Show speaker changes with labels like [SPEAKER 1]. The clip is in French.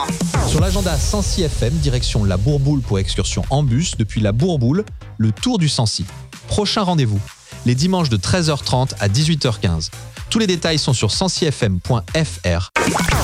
[SPEAKER 1] Sur l'agenda Sancy FM, direction la Bourboule pour excursion en bus. Depuis la Bourboule, le tour du Sancy. Prochain rendez-vous, les dimanches de 13h30 à 18h15. Tous les détails sont sur sancyfm.fr.